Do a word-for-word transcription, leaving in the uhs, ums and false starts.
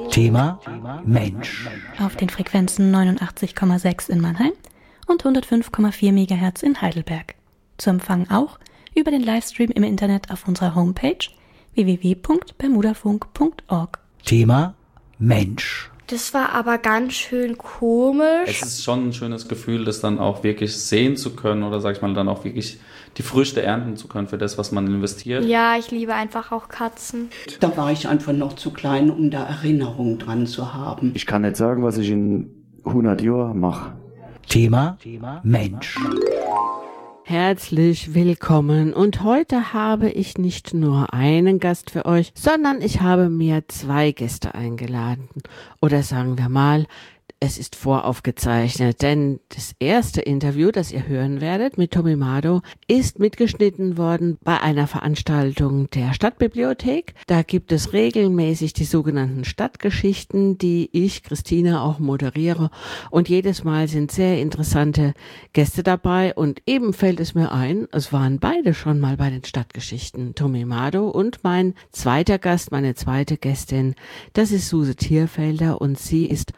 Thema Mensch. Auf den Frequenzen neunundachtzig Komma sechs in Mannheim und hundertfünf Komma vier Megahertz in Heidelberg. Zu empfangen auch über den Livestream im Internet auf unserer Homepage w w w punkt bermudafunk punkt org. Thema Mensch. Das war aber ganz schön komisch. Es ist schon ein schönes Gefühl, das dann auch wirklich sehen zu können oder sag ich mal dann auch wirklich die Früchte ernten zu können für das, was man investiert. Ja, ich liebe einfach auch Katzen. Da war ich einfach noch zu klein, um da Erinnerungen dran zu haben. Ich kann nicht sagen, was ich in hundert Jahren mache. Thema Mensch. Herzlich willkommen und heute habe ich nicht nur einen Gast für euch, sondern ich habe mir zwei Gäste eingeladen. Oder sagen wir mal, es ist voraufgezeichnet, denn das erste Interview, das ihr hören werdet mit Tommy Mado, ist mitgeschnitten worden bei einer Veranstaltung der Stadtbibliothek. Da gibt es regelmäßig die sogenannten Stadtgeschichten, die ich, Christina, auch moderiere. Und jedes Mal sind sehr interessante Gäste dabei. Und eben fällt es mir ein, es waren beide schon mal bei den Stadtgeschichten, Tommy Mado und mein zweiter Gast, meine zweite Gästin, das ist Suse Thierfelder und sie ist